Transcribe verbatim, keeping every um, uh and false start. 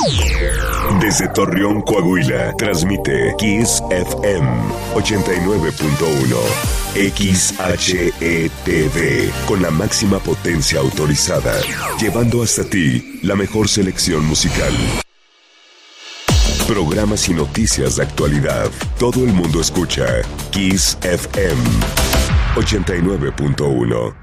Desde Torreón, Coahuila, transmite Kiss F M ochenta y nueve punto uno. X H E T V, con la máxima potencia autorizada, llevando hasta ti la mejor selección musical. Programas y noticias de actualidad. Todo el mundo escucha Kiss F M ochenta y nueve punto uno.